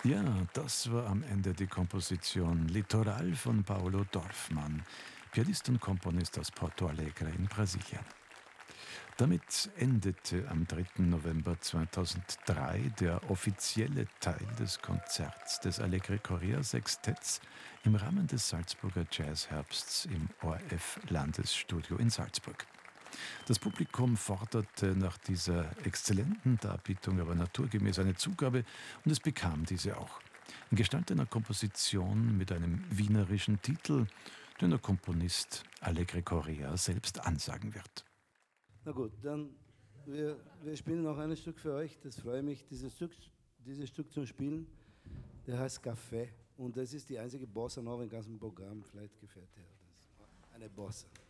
Ja, das war am Ende die Komposition Litoral von Paulo Dorfmann, Pianist und Komponist aus Porto Alegre in Brasilien. Damit endete am 3. November 2003 der offizielle Teil des Konzerts des Alegre Correa Sextetts im Rahmen des Salzburger Jazzherbsts im ORF-Landesstudio in Salzburg. Das Publikum forderte nach dieser exzellenten Darbietung aber naturgemäß eine Zugabe und es bekam diese auch. In Gestalt einer Komposition mit einem wienerischen Titel, den der Komponist Alegre Correa selbst ansagen wird. Na gut, dann wir spielen noch ein Stück für euch. Das freue mich, dieses Stück zu spielen. Der heißt Café und das ist die einzige Bossa Nova im ganzen Programm. Vielleicht gefällt dir das. Eine Bossa.